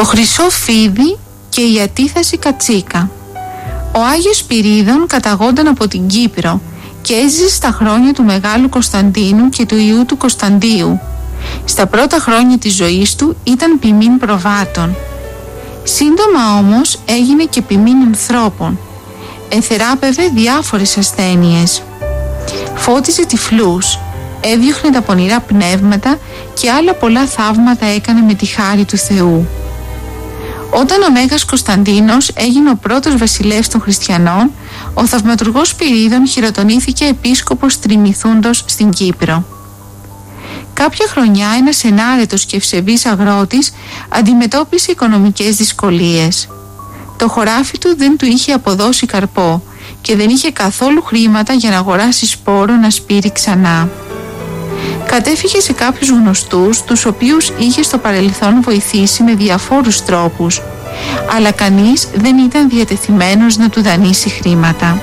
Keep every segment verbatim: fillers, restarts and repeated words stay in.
Το χρυσό φίδι και η ατίθαση κατσίκα. Ο Άγιος Σπυρίδων καταγόταν από την Κύπρο και έζησε στα χρόνια του Μεγάλου Κωνσταντίνου και του ιού του Κωνσταντίου. Στα πρώτα χρόνια της ζωής του ήταν ποιμήν προβάτων. Σύντομα όμως έγινε και ποιμήν ανθρώπων. Εθεράπευε διάφορες ασθένειες. Φώτιζε τυφλούς, έδιωχνε τα πονηρά πνεύματα και άλλα πολλά θαύματα έκανε με τη χάρη του Θεού. Όταν ο Μέγας Κωνσταντίνος έγινε ο πρώτος βασιλεύς των χριστιανών, ο θαυματουργός Σπυρίδων χειροτονήθηκε επίσκοπος Τριμηθούντος στην Κύπρο. Κάποια χρονιά ένας ενάρετος και ευσεβής αγρότης αντιμετώπισε οικονομικές δυσκολίες. Το χωράφι του δεν του είχε αποδώσει καρπό και δεν είχε καθόλου χρήματα για να αγοράσει σπόρο να σπείρει ξανά. Κατέφυγε σε κάποιους γνωστούς, τους οποίους είχε στο παρελθόν βοηθήσει με διαφόρους τρόπους, αλλά κανείς δεν ήταν διατεθειμένος να του δανείσει χρήματα.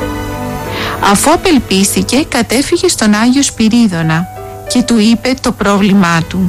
Αφού απελπίστηκε, κατέφυγε στον Άγιο Σπυρίδωνα και του είπε το πρόβλημά του.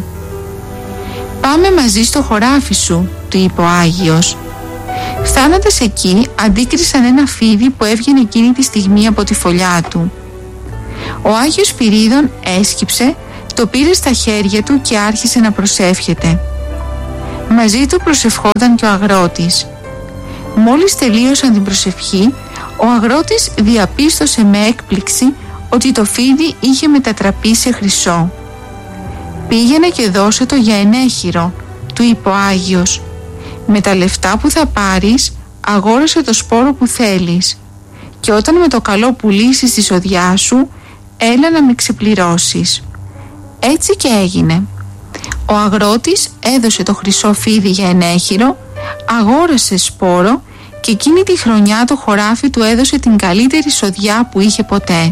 «Πάμε μαζί στο χωράφι σου», του είπε ο Άγιος. Φτάνοντας εκεί, αντίκρισαν ένα φίδι που έβγαινε εκείνη τη στιγμή από τη φωλιά του. Ο Άγιος Σπυρίδων έσκυψε, το πήρε στα χέρια του και άρχισε να προσεύχεται. Μαζί του προσευχόταν και ο αγρότης. Μόλις τελείωσαν την προσευχή, ο αγρότης διαπίστωσε με έκπληξη ότι το φίδι είχε μετατραπεί σε χρυσό. «Πήγαινε και δώσε το για ενέχειρο», του είπε ο Άγιος. «Με τα λεφτά που θα πάρεις, αγόρασε το σπόρο που θέλεις και όταν με το καλό πουλήσεις τη σοδιά σου, έλα να με ξεπληρώσεις». Έτσι και έγινε. Ο αγρότης έδωσε το χρυσό φίδι για ενέχειρο, αγόρασε σπόρο και εκείνη τη χρονιά το χωράφι του έδωσε την καλύτερη σοδιά που είχε ποτέ.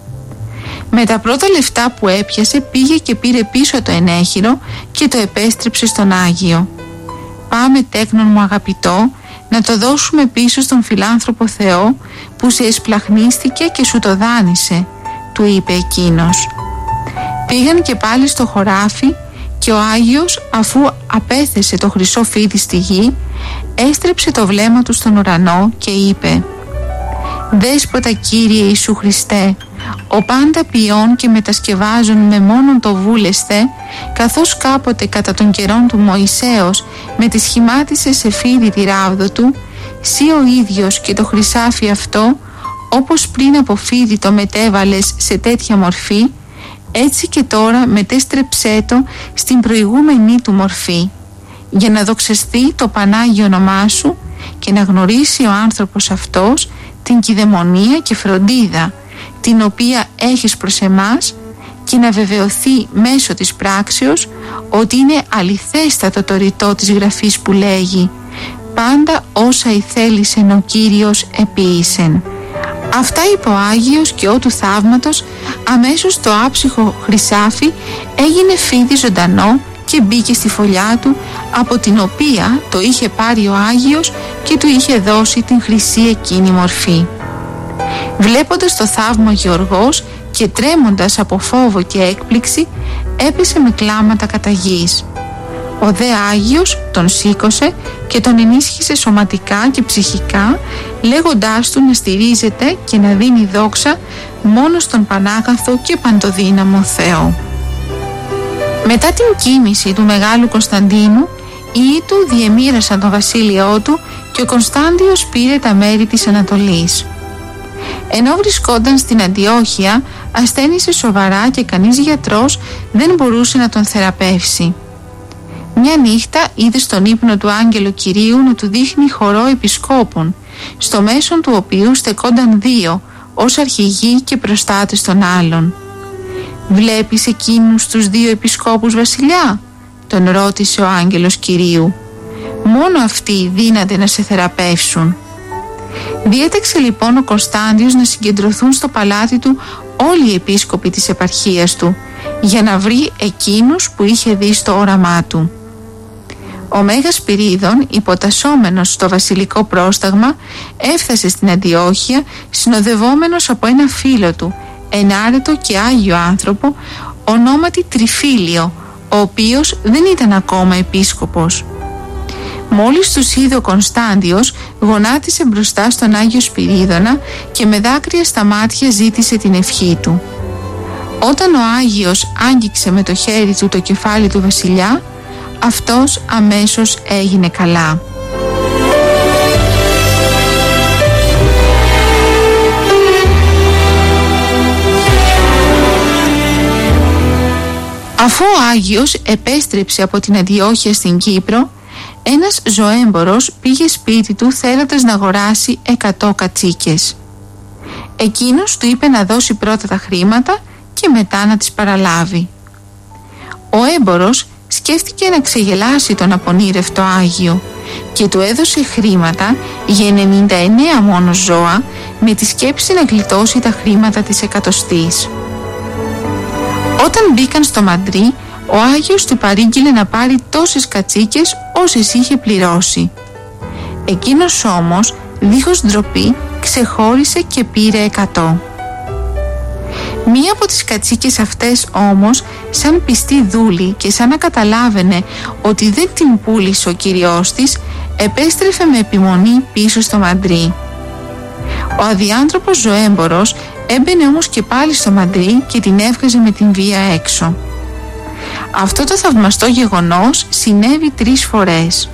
Με τα πρώτα λεφτά που έπιασε πήγε και πήρε πίσω το ενέχειρο και το επέστρεψε στον Άγιο. «Πάμε, τέκνον μου αγαπητό, να το δώσουμε πίσω στον φιλάνθρωπο Θεό που σε εσπλαχνίστηκε και σου το δάνεισε», του είπε εκείνος. Πήγαν και πάλι στο χωράφι και ο Άγιος, αφού απέθεσε το χρυσό φίδι στη γη, έστρεψε το βλέμμα του στον ουρανό και είπε: «Δέσποτα Κύριε Ιησού Χριστέ, ο πάντα ποιών και μετασκευάζουν με μόνον το βούλεσθε, καθώς κάποτε κατά των καιρών του Μωυσέως με τη σχημάτισε σε φίδι τη ράβδο του, σύ ο ίδιος και το χρυσάφι αυτό, όπως πριν από φίδι το μετέβαλες σε τέτοια μορφή, έτσι και τώρα μετέστρεψέ το στην προηγούμενη του μορφή, για να δοξαστεί το Πανάγιο όνομά σου και να γνωρίσει ο άνθρωπος αυτός την κηδαιμονία και φροντίδα την οποία έχεις προς εμάς και να βεβαιωθεί μέσω της πράξεως ότι είναι αληθέστατο το ρητό της Γραφής που λέγει «Πάντα όσα ηθέλησεν ο Κύριος επίησεν». Αυτά είπε ο Άγιος και ό του θαύματος αμέσως το άψυχο χρυσάφι έγινε φίδι ζωντανό και μπήκε στη φωλιά του, από την οποία το είχε πάρει ο Άγιος και του είχε δώσει την χρυσή εκείνη μορφή. Βλέποντας το θαύμα ο Γεωργός και τρέμοντας από φόβο και έκπληξη, έπεσε με κλάματα κατά γης. Ο δε Άγιος τον σήκωσε και τον ενίσχυσε σωματικά και ψυχικά, λέγοντάς του να στηρίζεται και να δίνει δόξα μόνο στον Πανάγαθο και Παντοδύναμο Θεό. Μετά την κοίμηση του Μεγάλου Κωνσταντίνου, οι ιοί του διεμοίρασαν το βασίλειό του και ο Κωνσταντιος πήρε τα μέρη της Ανατολής. Ενώ βρισκόταν στην Αντιόχεια, ασθένησε σοβαρά και κανείς γιατρός δεν μπορούσε να τον θεραπεύσει. Μια νύχτα είδε στον ύπνο του άγγελο Κυρίου να του δείχνει χορό επισκόπων, στο μέσον του οποίου στεκόνταν δύο ως αρχηγοί και προστάτες των άλλων. «Βλέπεις εκείνους τους δύο επισκόπους, βασιλιά?» τον ρώτησε ο άγγελος Κυρίου. «Μόνο αυτοί δύναται να σε θεραπεύσουν». Διέταξε λοιπόν ο Κωνσταντιος να συγκεντρωθούν στο παλάτι του όλοι οι επίσκοποι της επαρχίας του, για να βρει εκείνους που είχε δει στο όραμά του. Ο Μέγας Σπυρίδων, υποτασσόμενος στο βασιλικό πρόσταγμα, έφτασε στην Αντιόχεια συνοδευόμενος από ένα φίλο του, ενάρετο και άγιο άνθρωπο, ονόματι Τριφύλιο, ο οποίος δεν ήταν ακόμα επίσκοπος. Μόλις τους είδε ο Κωνσταντιος, γονάτισε μπροστά στον Άγιο Σπυρίδωνα και με δάκρυα στα μάτια ζήτησε την ευχή του. Όταν ο Άγιος άγγιξε με το χέρι του το κεφάλι του βασιλιά, αυτός αμέσως έγινε καλά. Αφού ο Άγιος επέστρεψε από την Αντιόχεια στην Κύπρο, ένας ζωέμπορος πήγε σπίτι του θέλοντας να αγοράσει εκατό κατσίκες. Εκείνος του είπε να δώσει πρώτα τα χρήματα και μετά να τις παραλάβει. Ο έμπορος σκέφτηκε να ξεγελάσει τον απονήρευτο Άγιο και του έδωσε χρήματα για ενενήντα εννέα μόνο ζώα, με τη σκέψη να γλιτώσει τα χρήματα της εκατοστής. Όταν μπήκαν στο μαντρί, ο Άγιος του παρήγγειλε να πάρει τόσες κατσίκες όσες είχε πληρώσει. Εκείνος όμως, δίχως ντροπή, ξεχώρισε και πήρε εκατό. Μία από τις κατσίκες αυτές όμως, σαν πιστή δούλη και σαν να καταλάβαινε ότι δεν την πούλησε ο κυριός της, επέστρεφε με επιμονή πίσω στο μαντρί. Ο αδιάντροπος ζωέμπορος έμπαινε όμως και πάλι στο μαντρί και την έβγαζε με την βία έξω. Αυτό το θαυμαστό γεγονός συνέβη τρεις φορές.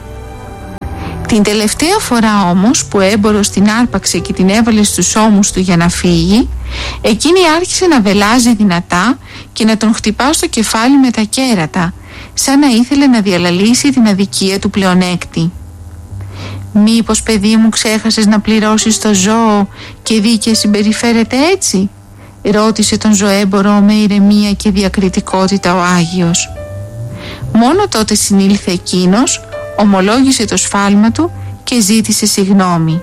Την τελευταία φορά όμως που ο έμπορος την άρπαξε και την έβαλε στους ώμους του για να φύγει, εκείνη άρχισε να βελάζει δυνατά και να τον χτυπά στο κεφάλι με τα κέρατα, σαν να ήθελε να διαλαλήσει την αδικία του πλεονέκτη. «Μήπως, παιδί μου, ξέχασες να πληρώσεις το ζώο και δίκαια συμπεριφέρεται έτσι?» ρώτησε τον ζωέμπορο με ηρεμία και διακριτικότητα ο Άγιος. Μόνο τότε συνήλθε εκείνος, ομολόγησε το σφάλμα του και ζήτησε συγγνώμη.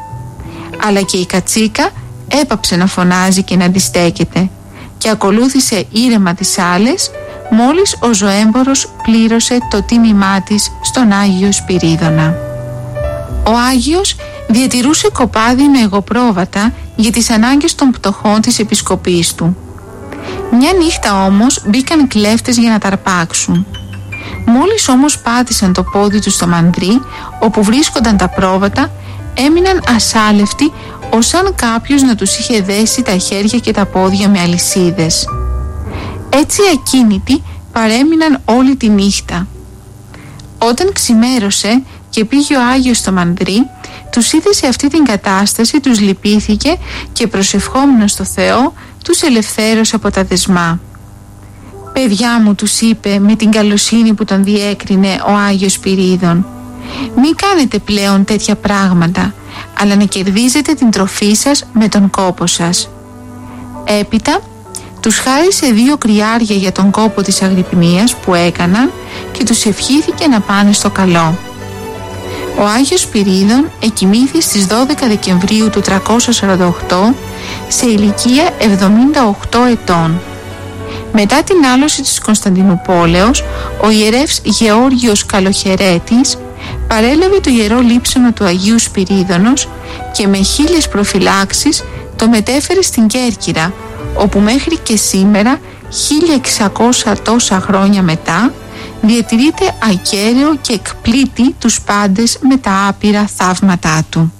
Αλλά και η κατσίκα έπαψε να φωνάζει και να αντιστέκεται και ακολούθησε ήρεμα τις άλλες, μόλις ο ζωέμπορος πλήρωσε το τίμημά της στον Άγιο Σπυρίδωνα. Ο Άγιος διατηρούσε κοπάδι με αιγοπρόβατα για τις ανάγκες των πτωχών της επισκοπής του. Μια νύχτα όμως μπήκαν κλέφτες για να τα αρπάξουν. Μόλις όμως πάτησαν το πόδι τους στο μαντρί, όπου βρίσκονταν τα πρόβατα, έμειναν ασάλευτοι, ως αν κάποιος να τους είχε δέσει τα χέρια και τα πόδια με αλυσίδες. Έτσι ακίνητοι παρέμειναν όλη τη νύχτα. Όταν ξημέρωσε και πήγε ο Άγιος στο μαντρί, τους είδε σε αυτή την κατάσταση, τους λυπήθηκε και προσευχόμενος στο Θεό τους ελευθέρωσε από τα δεσμά. «Παιδιά μου», τους είπε με την καλοσύνη που τον διέκρινε ο Άγιος Σπυρίδων, «μη κάνετε πλέον τέτοια πράγματα, αλλά να κερδίζετε την τροφή σας με τον κόπο σας». Έπειτα τους χάρισε δύο κρυάρια για τον κόπο της αγρυπνίας που έκαναν και τους ευχήθηκε να πάνε στο καλό. Ο Άγιος Σπυρίδων εκοιμήθη στις δώδεκα Δεκεμβρίου του τριακόσια σαράντα οκτώ σε ηλικία εβδομήντα οκτώ ετών. Μετά την άλωση της Κωνσταντινουπόλεως, ο ιερεύς Γεώργιος Καλοχαιρέτης παρέλαβε το ιερό λείψανο του Αγίου Σπυρίδωνος και με χίλιες προφυλάξεις το μετέφερε στην Κέρκυρα, όπου μέχρι και σήμερα, χίλια εξακόσια τόσα χρόνια μετά, διατηρείται ακέραιο και εκπλήττει τους πάντες με τα άπειρα θαύματά του.